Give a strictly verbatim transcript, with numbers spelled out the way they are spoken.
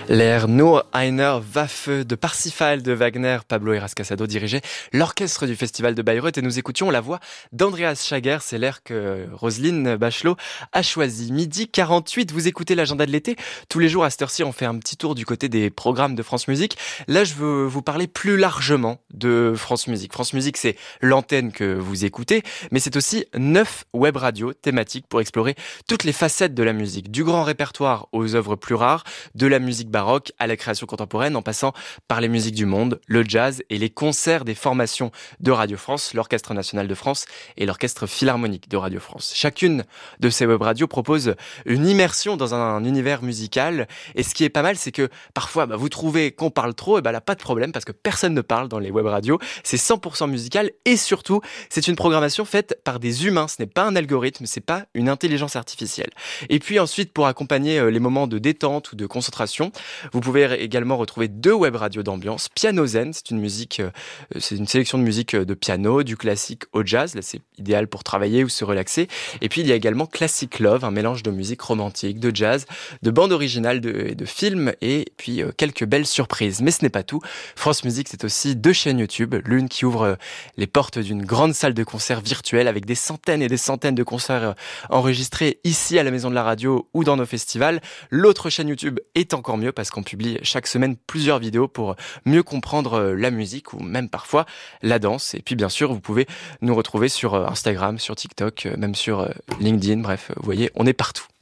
L'air Nur einer Waffe de Parsifal de Wagner, Pablo Heras Casado dirigeait l'orchestre du festival de Bayreuth et nous écoutions la voix d'Andreas Schager, c'est l'air que Roselyne Bachelot a choisi. Midi quarante-huit, vous écoutez l'agenda de l'été. Tous les jours à cette heure-ci, on fait un petit tour du côté des programmes de France Musique. Là, je veux vous parler plus largement de France Musique. France Musique, c'est l'antenne que vous écoutez, mais c'est aussi neuf web radios thématiques pour explorer toutes les facettes de la musique, du grand répertoire aux œuvres plus rares, de la musique baroque à la création contemporaine, en passant par les musiques du monde, le jazz et les concerts des formations de Radio France, l'Orchestre National de France et l'Orchestre Philharmonique de Radio France. Chacune de ces web radios propose une immersion dans un univers musical, et ce qui est pas mal, c'est que parfois bah, vous trouvez qu'on parle trop, et bah là pas de problème parce que personne ne parle dans les web radios, c'est cent pour cent musical et surtout c'est une programmation faite par des humains, ce n'est pas un algorithme, c'est pas une intelligence artificielle. Et puis ensuite, pour accompagner les moments de détente ou de concentration, vous pouvez également retrouver deux web radios d'ambiance. Piano Zen, c'est une musique, euh, c'est une sélection de musique de piano, du classique au jazz. Là, c'est idéal pour travailler ou se relaxer. Et puis, il y a également Classic Love, un mélange de musique romantique, de jazz, de bande originale, de, de films et puis euh, quelques belles surprises. Mais ce n'est pas tout. France Musique, c'est aussi deux chaînes YouTube. L'une qui ouvre les portes d'une grande salle de concert virtuelle avec des centaines et des centaines de concerts enregistrés ici à la Maison de la Radio ou dans nos festivals. L'autre chaîne YouTube est encore mieux parce qu'on publie chaque semaine plusieurs vidéos pour mieux comprendre la musique ou même parfois la danse. Et puis bien sûr, vous pouvez nous retrouver sur Instagram, sur TikTok, même sur LinkedIn. Bref, vous voyez, on est partout.